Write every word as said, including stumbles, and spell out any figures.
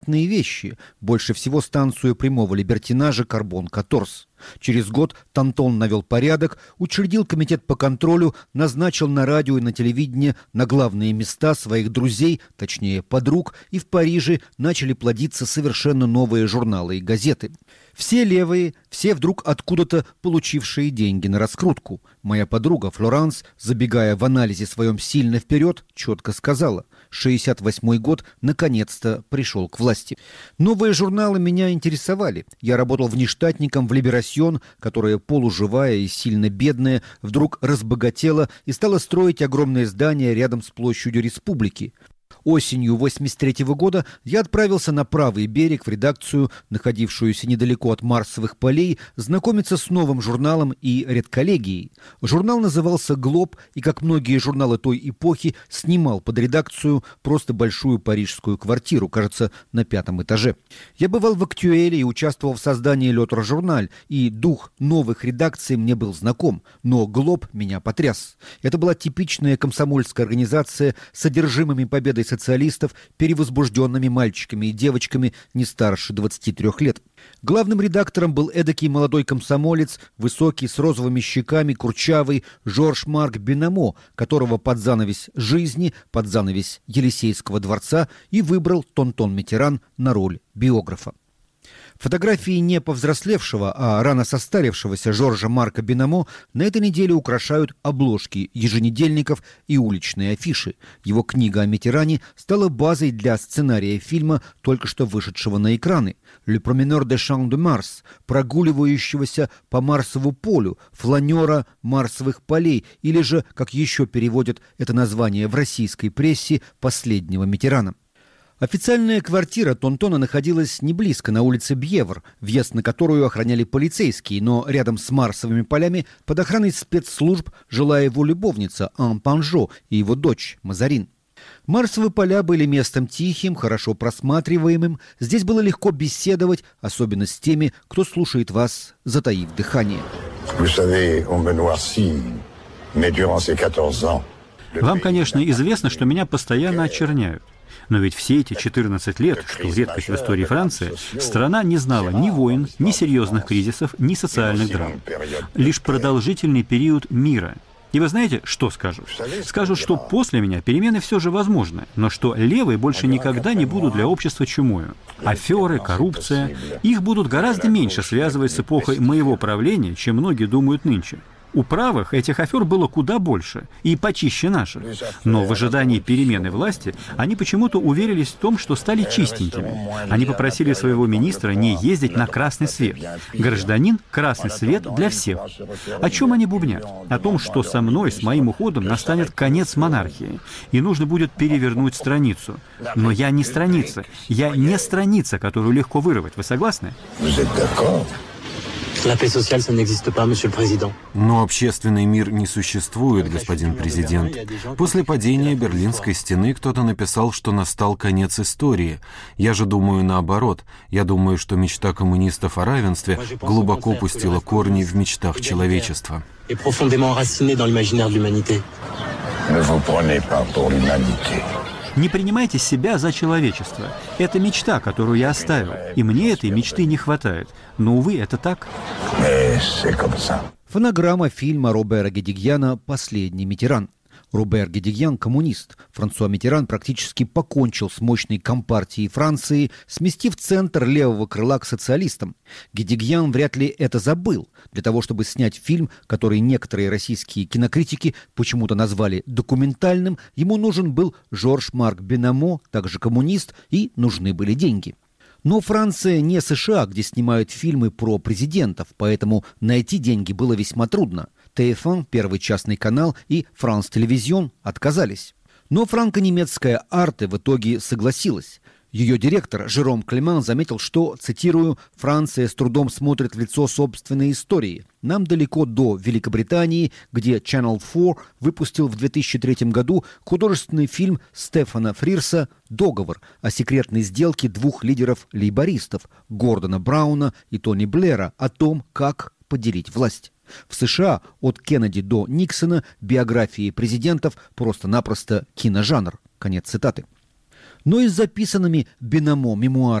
непонятные вещи, больше всего станцию прямого либертинажа «Карбон-каторз». Через год Тонтон навел порядок, учредил комитет по контролю, назначил на радио и на телевидении на главные места своих друзей, точнее подруг, и в Париже начали плодиться совершенно новые журналы и газеты. Все левые, все вдруг откуда-то получившие деньги на раскрутку. Моя подруга Флоранс, забегая в анализе своем сильно вперед, четко сказала: шестьдесят восьмой год наконец-то пришел к власти. Новые журналы меня интересовали. Я работал внештатником в «Либерасьон», которая, полуживая и сильно бедная, вдруг разбогатела и стала строить огромное здание рядом с площадью Республики. Осенью восемьдесят третьего года я отправился на правый берег в редакцию, находившуюся недалеко от Марсовых полей, знакомиться с новым журналом и редколлегией. Журнал назывался «Глоб» и, как многие журналы той эпохи, снимал под редакцию просто большую парижскую квартиру, кажется, на пятом этаже. Я бывал в «Актюэле» и участвовал в создании «Лётр-журналь», и дух новых редакций мне был знаком, но «Глоб» меня потряс. Это была типичная комсомольская организация с содержимыми победой социалистов, перевозбужденными мальчиками и девочками не старше двадцати трёх лет. Главным редактором был эдакий молодой комсомолец, высокий, с розовыми щеками, курчавый Жорж-Марк Бенамо, которого под занавес жизни, под занавес Елисейского дворца и выбрал Тонтон Миттеран на роль биографа. Фотографии не повзрослевшего, а рано состарившегося Жоржа Марка Бенамо на этой неделе украшают обложки еженедельников и уличные афиши. Его книга о Миттеране стала базой для сценария фильма, только что вышедшего на экраны. «Le promeneur des champs de Mars», прогуливающегося по Марсову полю, фланера Марсовых полей, или же, как еще переводят это название в российской прессе, «Последнего Миттерана». Официальная квартира Тонтона находилась не близко, на улице Бьевр, въезд на которую охраняли полицейские, но рядом с Марсовыми полями под охраной спецслужб жила его любовница Ан Панжо и его дочь Мазарин. Марсовые поля были местом тихим, хорошо просматриваемым. Здесь было легко беседовать, особенно с теми, кто слушает вас, затаив дыхание. Вам, конечно, известно, что меня постоянно очерняют. Но ведь все эти четырнадцать лет, что редкость в истории Франции, страна не знала ни войн, ни серьезных кризисов, ни социальных драм. Лишь продолжительный период мира. И вы знаете, что скажут? Скажут, что после меня перемены все же возможны, но что левые больше никогда не будут для общества чумою. Аферы, коррупция, их будут гораздо меньше связывать с эпохой моего правления, чем многие думают нынче. У правых этих афер было куда больше и почище наших. Но в ожидании перемены власти они почему-то уверились в том, что стали чистенькими. Они попросили своего министра не ездить на красный свет. Гражданин — красный свет для всех. О чем они бубнят? О том, что со мной, с моим уходом, настанет конец монархии, и нужно будет перевернуть страницу. Но я не страница. Я не страница, которую легко вырвать. Вы согласны? Но общественный мир не существует, господин президент. После падения Берлинской стены кто-то написал, что настал конец истории. Я же думаю наоборот. Я думаю, что мечта коммунистов о равенстве глубоко пустила корни в мечтах человечества. Не принимайте себя за человечество. Это мечта, которую я оставил. И мне этой мечты не хватает. Но, увы, это так. Фонограмма фильма Робера Гедигьяна «Последний Миттеран». Робер Гедигьян – коммунист. Франсуа Миттеран практически покончил с мощной компартией Франции, сместив центр левого крыла к социалистам. Гедигьян вряд ли это забыл. Для того, чтобы снять фильм, который некоторые российские кинокритики почему-то назвали документальным, ему нужен был Жорж-Марк Бенамо, также коммунист, и нужны были деньги. Но Франция не США, где снимают фильмы про президентов, поэтому найти деньги было весьма трудно. Тэ эф эн, первый частный канал, и Франс Телевизион отказались. Но франко-немецкая Арте в итоге согласилась. Ее директор Жером Клеман заметил, что, цитирую, «Франция с трудом смотрит в лицо собственной истории. Нам далеко до Великобритании, где Channel четыре выпустил в две тысячи третьем году художественный фильм Стефана Фрирса «Договор» о секретной сделке двух лидеров лейбористов Гордона Брауна и Тони Блэра о том, как поделить власть». В США от Кеннеди до Никсона биографии президентов просто-напросто киножанр. Конец цитаты. Но и с записанными Бенамо мемуарами